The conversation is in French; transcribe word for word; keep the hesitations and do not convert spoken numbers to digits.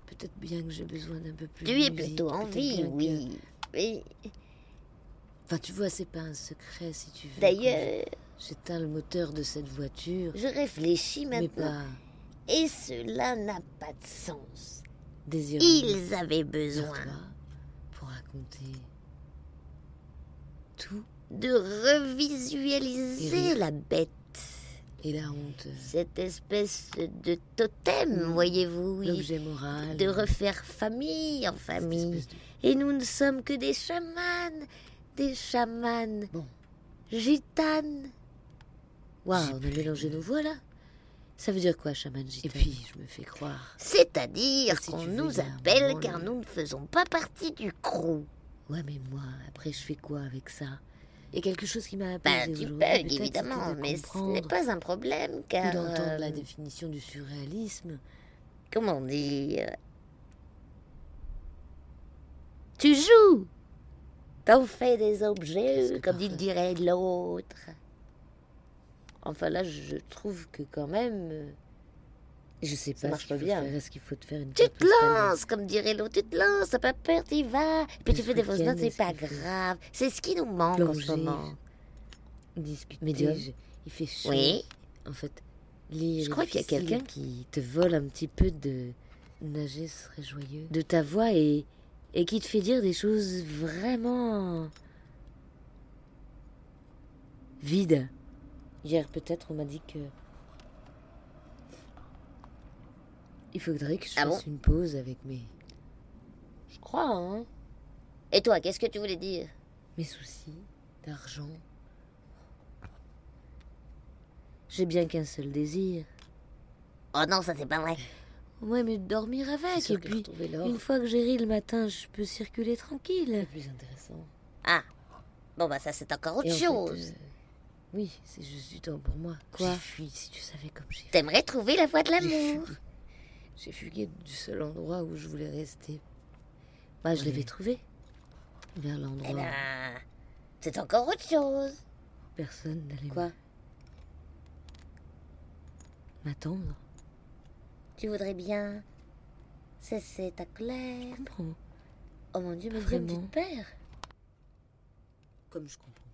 Peut-être bien que j'ai besoin d'un peu plus Tu de es musique, plutôt en peut-être vie, bien que- oui. Oui. Enfin, tu vois, c'est pas un secret, si tu veux. D'ailleurs, Quand j'éteins le moteur de cette voiture, je réfléchis mais maintenant. pas Et cela n'a pas de sens. désirer Ils avaient vers besoin toi pour raconter tout de revisualiser Eric. la bête. et la honte, Cette espèce de totem, Mmh. voyez-vous, oui. l'objet moral. De refaire famille en cette famille. espèce de- Et nous ne sommes que des chamanes. Des chamanes. Bon. Gitanes. Waouh, J'ai on a plus mélangé de- nos voix là. Ça veut dire quoi, chaman gitane? Et puis, je me fais croire. C'est-à-dire Et si qu'on tu veux, nous il y a un appelle moment, car le- nous ne faisons pas partie du crew. Ouais, mais moi, après, je fais quoi avec ça? Il y a quelque chose qui m'a Ben, apaisé tu aujourd'hui. bugs, peut-être, évidemment, c'était de mais ce comprendre n'est pas un problème, ou car... d'entendre la euh, définition du surréalisme. Comment dire... Tu joues. T'en fais des objets, C'est comme parfait. il dirait l'autre. Enfin là, je trouve que quand même, euh, je sais Ça pas marche ce qu'il pas faut bien. faire. Est-ce qu'il faut te faire une Tu carte te postale lances, comme dirait l'autre, tu te lances, t'as pas peur, t'y vas. Puis Mais tu ce fais des fausses week-end, notes, c'est est-ce pas qu'il faut grave. C'est ce qui nous manque en ce plonger, moment. discuter? Médium. je- Il fait chaud. Oui. En fait, lire. Je est crois qu'il y a difficile. quelqu'un qui te vole un petit peu de nager serait joyeux de ta voix et et qui te fait dire des choses vraiment vides. Hier, peut-être, on m'a dit que il faudrait que je Ah fasse bon une pause avec mes. Je crois, hein. Et toi, qu'est-ce que tu voulais dire? Mes soucis d'argent. J'ai bien qu'un seul désir. Oh non, ça c'est pas vrai. Ouais, mais de dormir avec. sûr Et que puis, retrouver l'or- une fois que j'ai ri le matin, je peux circuler tranquille. C'est plus intéressant. Ah, bon bah ça c'est encore autre Et en fait, chose. euh, oui, c'est juste du temps pour moi. Quoi? J'ai fui, si tu savais comme j'ai fui. T'aimerais trouver la voie de J'ai l'amour. fugué. J'ai fugué du seul endroit où je voulais rester. Bah, je Oui. l'avais trouvé. Vers l'endroit Eh où ben, c'est encore autre chose. personne n'allait Quoi? m'attendre. Tu voudrais bien cesser ta colère. Je comprends. Oh mon Dieu, mais Dieu, tu Vraiment. te perds. Comme je comprends.